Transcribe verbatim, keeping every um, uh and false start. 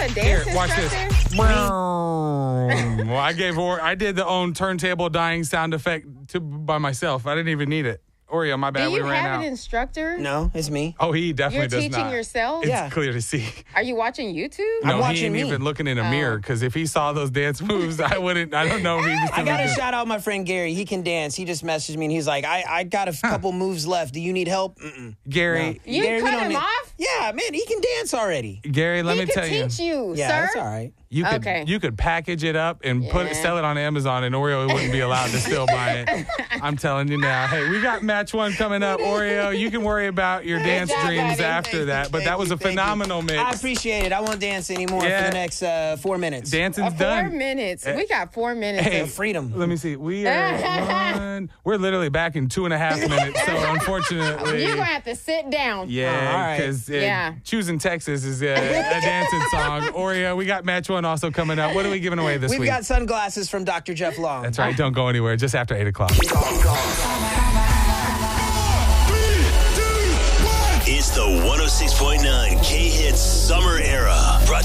a dance Here, watch this. instructor? Well, I gave or I did the own turntable dying sound effect to, by myself. I didn't even need it. Oreo, my bad. Do you we ran have out. an instructor? No, it's me. Oh, he definitely You're does teaching not. yourself? It's Yeah. clear to see. Are you watching YouTube? I'm No, he watching ain't me. even looking in a Oh. mirror because if he saw those dance moves, I wouldn't. I don't know if he was. I got to shout out my friend Gary. He can dance. He just messaged me and he's like, I, I got a couple moves left. Do you need help? Mm-mm. Gary. You Gary, we cut don't him need- off? Yeah, man, he can dance already. Gary, let he me could tell you. teach you, Yeah, sir. that's all right. You could Okay. you could package it up and put it, Yeah. sell it on Amazon, and Oreo wouldn't be allowed to still buy it. I'm telling you now. Hey, we got match one coming up, Oreo. You can worry about your dance job, dreams buddy. after Thank that. you, but thank that was you, a thank you. phenomenal mix. I appreciate it. I won't dance anymore Yeah. for the next uh, four minutes. Dancing's Uh, four done. minutes. We got four minutes. Hey, of- Freedom. Let me see. We are one. We're literally back in two and a half minutes. So unfortunately, You're going to have to sit down. Oh, all yeah, right. because Yeah. choosing Texas is a, a dancing song. Oreo, we got match one also coming up. What are we giving away this We've week? got sunglasses from Doctor Jeff Long. That's right. Don't go anywhere. Just after eight o'clock. It's the one oh six point nine K-Hits Summer Era. Brought